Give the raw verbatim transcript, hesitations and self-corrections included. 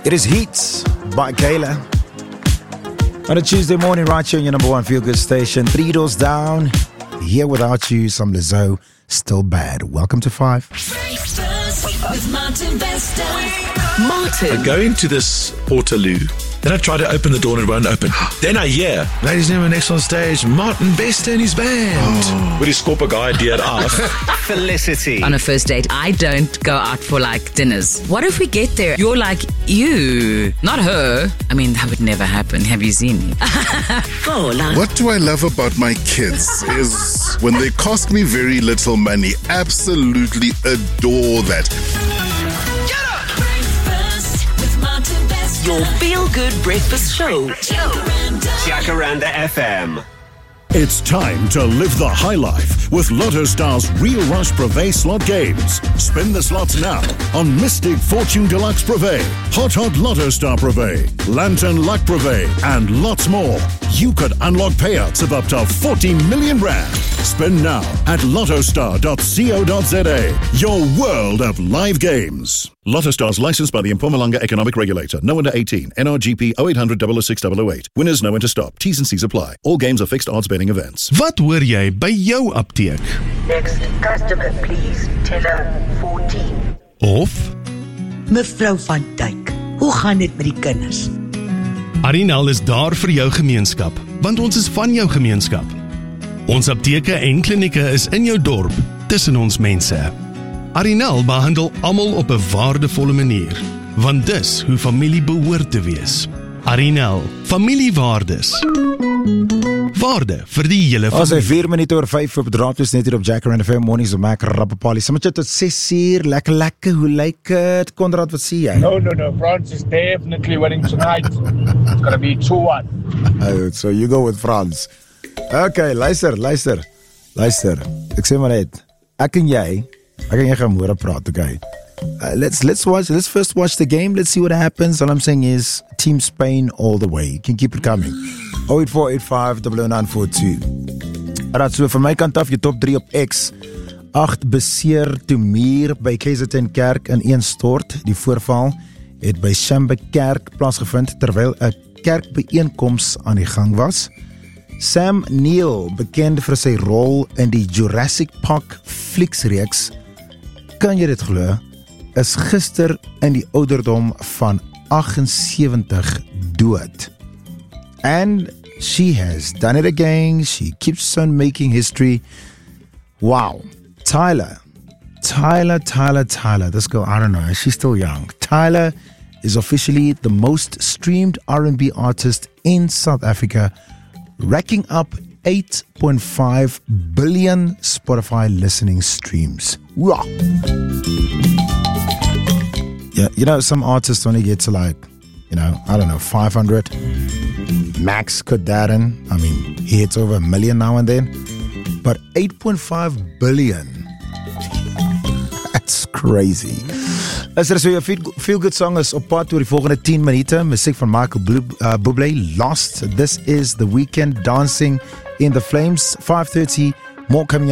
It is Heat by Kayla. On a Tuesday morning, right here on your number one feel-good station. Three doors down. Here without you, some Lizzo. Still bad. Welcome to Five. Breakfast with Martin Bester. Martin. I go into this Portaloo. Then I try to open the door and it won't open. Then I hear, ladies and gentlemen, next on stage, Martin Bester and his band. Oh. With his skop guy idea af. Felicity. On a first date, I don't go out for like dinners. What if we get there? You're like, you, not her. I mean, that would never happen. Have you seen me? What do I love about my kids is when they cost me very little money. Absolutely adore that. Your feel-good breakfast show. Jacaranda F M. It's time to live the high life with Lotto Star's Real Rush Privé slot games. Spin the slots now on Mystic Fortune Deluxe Privé, Hot Hot Lotto Star Privé, Lantern Luck Privé, and lots more. You could unlock payouts of up to forty million rand. Spin now at lottostar dot co dot za. Your world of live games. Lotto Stars licensed by the Mpumalanga Economic Regulator. No under eighteen. N R G P oh eight hundred, oh oh six, oh oh eight. Winners know when to stop. T's and C's apply. All games are fixed odds betting events. Wat hoor jy by jou apteek? Next customer, please. Teller fourteen. Of Mevrou van Dijk, hoe gaan dit met die kinders? Arinal is daar vir jou gemeenskap, want ons is van jou gemeenskap. Ons apteke en klinieke is in jou dorp, tussen ons mense. Arinal behandel almal op 'n waardevolle manier, want dis hoe familie behoort te wees. Arinal, familiewaardes. Waarde vir die hele familie. As hy vier minute oor vyf op draadloos net hier op Jacaranda F M Mornings op Mac Rappapali. Sommige tot ses uur, lekker lekker, hoe lyk het? Konrad, wat sê jy? No, no, no, France is definitely winning tonight. It's gonna be two one. Oh, so you go with France. Okay, luister, luister, luister. Ek sê maar net, ek en jy, ek en jy gaan môre praat, okay? Uh, let's let's watch. Let's first watch the game. Let's see what happens. All I'm saying is, Team Spain all the way. You can keep it coming. oh eight four eight five, oh oh nine four two. Alright, so van my kant af, jy top drie op X. Agt beseer toe muur by K Z N Kerk in een stort. Die voorval het by Shambe Kerk plaasgevind terwyl 'n kerkbyeenkoms aan die gang was. Sam Neill, bekend vir sy rol in die Jurassic Park fliksreeks, kan jy dit glo, is gister in die ouderdom van seventy-eight dood. And she has done it again. She keeps on making history. Wow. Tyler. Tyler, Tyler, Tyler. This girl, I don't know. She's still young. Tyler is officially the most streamed R and B artist in South Africa, racking up eight point five billion Spotify listening streams. Wow. Yeah, you know, some artists only get to like, you know, I don't know, five hundred. Max Kodarin, I mean, he hits over a million now and then. But eight point five billion. That's crazy. Luister, so jou feel good song is op pad oor die volgende ten minute. Musiek van Michael Bublé, Lost. This is The Weeknd dancing in the flames. five thirty, more coming